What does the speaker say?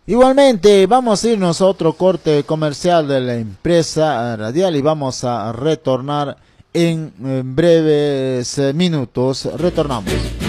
Igualmente, vamos a irnos a otro corte comercial de la empresa radial y vamos a retornar en breves minutos. Retornamos.